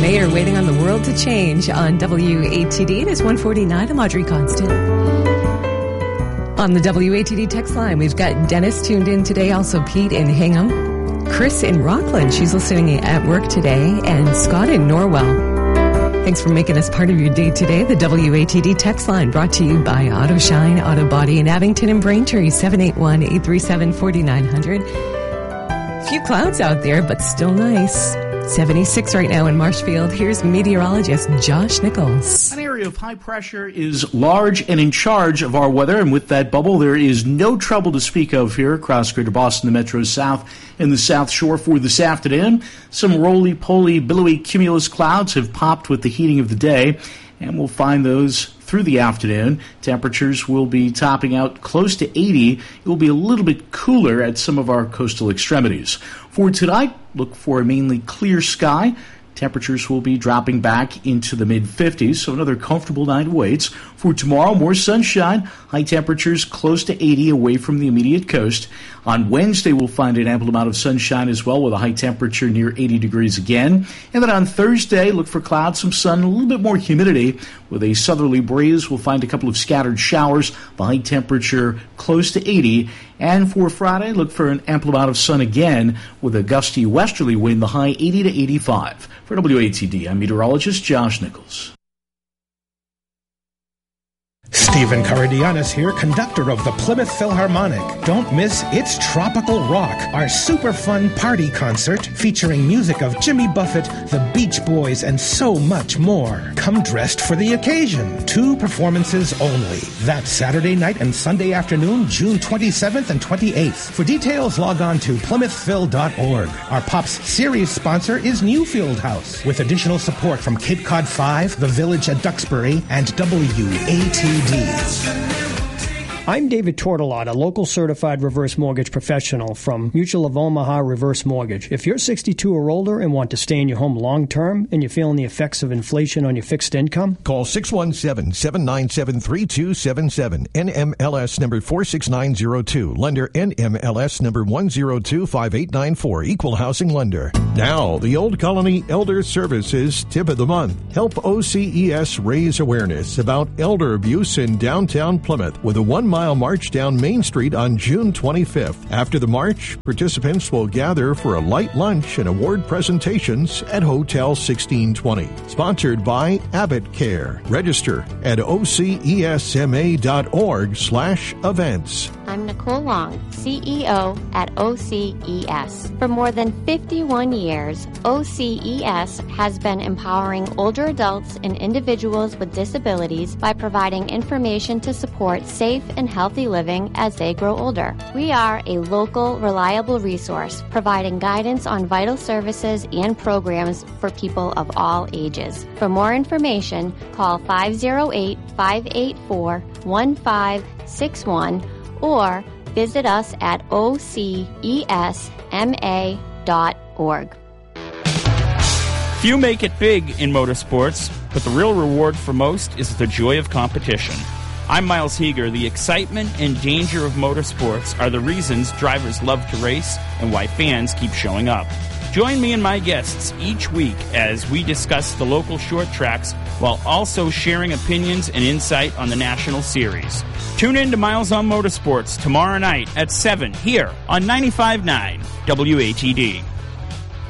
mayor waiting on the world to change on WATD. It is 1:49. I'm Audrey Constant. On the WATD text line, we've got Dennis tuned in today, also Pete in Hingham, Chris in Rockland, she's listening at work today, and Scott in Norwell. Thanks for making us part of your day today. The WATD text line brought to you by Auto Shine Auto Body in Abington and Braintree, 781-837-4900. Few clouds out there, but still nice. 76 right now in Marshfield. Here's meteorologist Josh Nichols. An area of high pressure is large and in charge of our weather, and with that bubble, there is no trouble to speak of here across Greater Boston, the Metro South, and the South Shore for this afternoon. Some roly-poly, billowy cumulus clouds have popped with the heating of the day, and we'll find those through the afternoon. Temperatures will be topping out close to 80. It will be a little bit cooler at some of our coastal extremities. For tonight, look for a mainly clear sky. Temperatures will be dropping back into the mid-50s, so another comfortable night awaits. For tomorrow, more sunshine, high temperatures close to 80 away from the immediate coast. On Wednesday, we'll find an ample amount of sunshine as well, with a high temperature near 80 degrees again. And then on Thursday, look for clouds, some sun, a little bit more humidity. With a southerly breeze, we'll find a couple of scattered showers, the high temperature close to 80. And for Friday, look for an ample amount of sun again, with a gusty westerly wind, the high 80 to 85. For WATD, I'm meteorologist Josh Nichols. Stephen Caradianis here, conductor of the Plymouth Philharmonic. Don't miss It's Tropical Rock, our super fun party concert featuring music of Jimmy Buffett, the Beach Boys, and so much more. Come dressed for the occasion. 2 performances only. That's Saturday night and Sunday afternoon, June 27th and 28th. For details, log on to PlymouthPhil.org. Our Pops series sponsor is Newfield House, with additional support from Cape Cod 5, The Village at Duxbury, and WATD. I'm David Tortolot, a local certified reverse mortgage professional from Mutual of Omaha Reverse Mortgage. If you're 62 or older and want to stay in your home long term and you're feeling the effects of inflation on your fixed income, call 617-797-3277. NMLS number 46902. Lender NMLS number 1025894. Equal housing lender. Now, the Old Colony Elder Services Tip of the Month. Help OCES raise awareness about elder abuse in downtown Plymouth with a 1-mile march down Main Street on June 25th. After the march, participants will gather for a light lunch and award presentations at Hotel 1620. Sponsored by Abbott Care. Register at ocesma.org/events. I'm Nicole Long, CEO at OCES. For more than 51 years, OCES has been empowering older adults and individuals with disabilities by providing information to support safe and healthy living as they grow older. We are a local, reliable resource providing guidance on vital services and programs for people of all ages. For more information, call 508-584-1561 or visit us at ocesma.org. Few make it big in motorsports, but the real reward for most is the joy of competition. I'm Miles Heeger. The excitement and danger of motorsports are the reasons drivers love to race and why fans keep showing up. Join me and my guests each week as we discuss the local short tracks while also sharing opinions and insight on the National Series. Tune in to Miles on Motorsports tomorrow night at 7 here on 95.9 WATD.